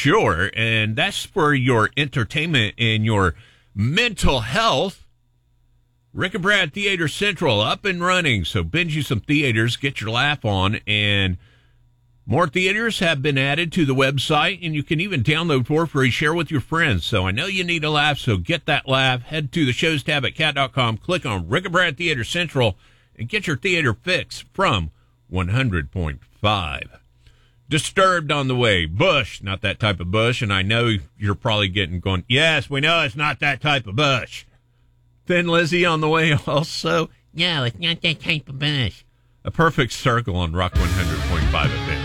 sure. And that's for your entertainment and your mental health. Rick and Brad Theater Central up and running. So binge you some theaters, get your laugh on, and more theaters have been added to the website, and you can even download for free, share with your friends. So I know you need a laugh, so get that laugh. Head to the shows tab at cat.com, click on Rick and Brad Theater Central, and get your theater fix from 100.5. Disturbed on the way. Bush, not that type of Bush, and I know you're probably going, yes, we know it's not that type of Bush. Thin Lizzy on the way also. No, it's not that type of Bush. A perfect circle on Rock 100.5 FM.